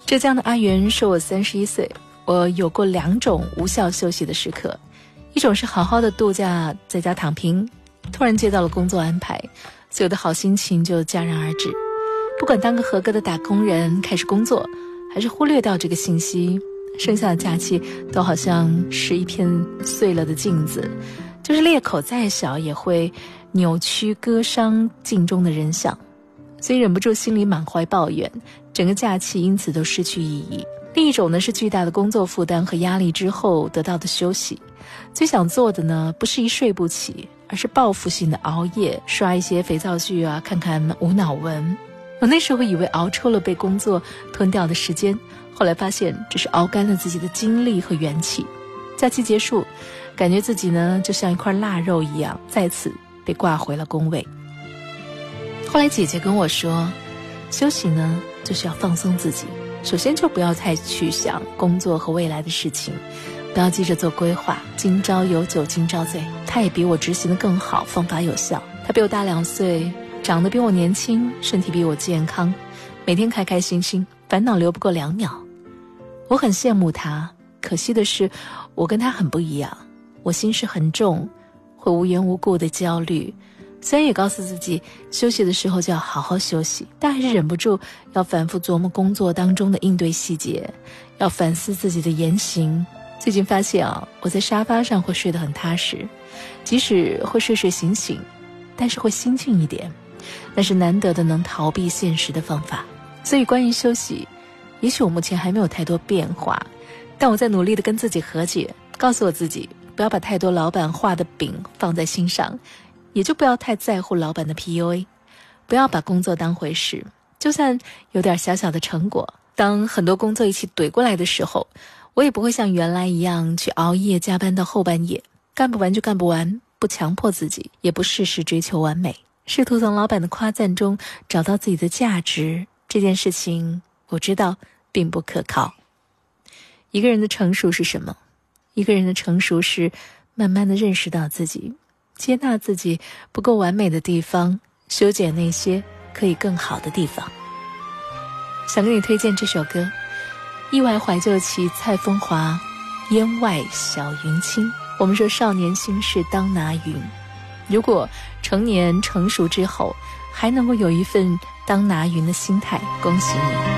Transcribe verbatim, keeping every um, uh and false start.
浙江的阿元说，我三十一岁，我有过两种无效休息的时刻，一种是好好的度假，在家躺平，突然接到了工作安排，所有的好心情就戛然而止。不管当个合格的打工人开始工作，还是忽略掉这个信息，剩下的假期都好像是一片碎了的镜子，就是裂口再小也会扭曲割伤镜中的人像，所以忍不住心里满怀抱怨，整个假期因此都失去意义。另一种呢，是巨大的工作负担和压力之后得到的休息。最想做的呢，不是一睡不起，而是报复性的熬夜，刷一些肥皂剧啊，看看无脑文。我那时候以为熬出了被工作吞掉的时间，后来发现只是熬干了自己的精力和元气。假期结束，感觉自己呢就像一块腊肉一样，再次被挂回了工位。后来姐姐跟我说，休息呢就是要放松自己，首先就不要太去想工作和未来的事情，不要急着做规划，今朝有酒今朝醉。他也比我执行得更好，方法有效。他比我大两岁，长得比我年轻，身体比我健康，每天开开心心，烦恼留不过两秒。我很羡慕他，可惜的是我跟他很不一样，我心事很重，会无缘无故的焦虑。虽然也告诉自己休息的时候就要好好休息，但还是忍不住要反复琢磨工作当中的应对细节，要反思自己的言行。最近发现啊，我在沙发上会睡得很踏实，即使会睡睡醒醒，但是会心静一点，那是难得的能逃避现实的方法。所以关于休息，也许我目前还没有太多变化，但我在努力的跟自己和解，告诉我自己不要把太多老板画的饼放在心上，也就不要太在乎老板的 P U A， 不要把工作当回事，就算有点小小的成果，当很多工作一起怼过来的时候，我也不会像原来一样去熬夜加班到后半夜，干不完就干不完，不强迫自己，也不事事追求完美，试图从老板的夸赞中找到自己的价值。这件事情我知道并不可靠。一个人的成熟是什么？一个人的成熟是慢慢的认识到自己，接纳自己不够完美的地方，修剪那些可以更好的地方。想给你推荐这首歌，意外怀旧期蔡枫华，烟外小云轻。我们说少年心事当拿云，如果成年成熟之后还能够有一份当拿云的心态，恭喜你。